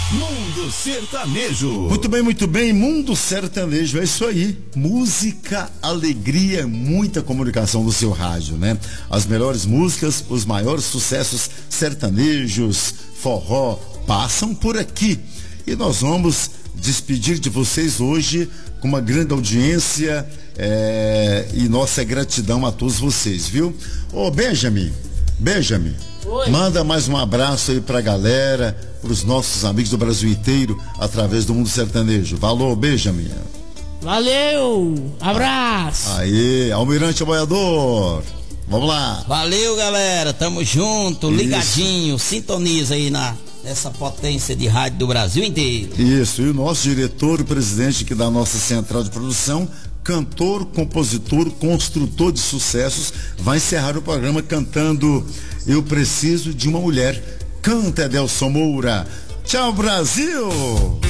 Mundo Sertanejo. Muito bem, Mundo Sertanejo, é isso aí. Música, alegria, muita comunicação no seu rádio, né? As melhores músicas, os maiores sucessos sertanejos, forró, passam por aqui. E nós vamos despedir de vocês hoje com uma grande audiência e nossa gratidão a todos vocês, viu? Ô, Benjamin. Oi. Manda mais um abraço aí pra galera, pros nossos amigos do Brasil inteiro, através do Mundo Sertanejo. Valeu, Benjamin. Valeu, abraço. Aí, Almirante Boiador. Vamos lá. Valeu, galera, tamo junto, ligadinho, sintoniza aí nessa potência de rádio do Brasil inteiro. Isso, e o nosso diretor, o presidente aqui da nossa central de produção, cantor, compositor, construtor de sucessos, vai encerrar o programa cantando Eu Preciso de uma Mulher. Canta, Edelson Moura. Tchau, Brasil!